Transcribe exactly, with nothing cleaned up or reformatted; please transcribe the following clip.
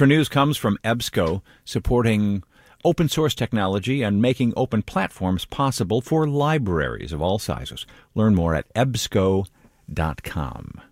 for News comes from EBSCO, supporting open source technology and making open platforms possible for libraries of all sizes. Learn more at ebsco dot com.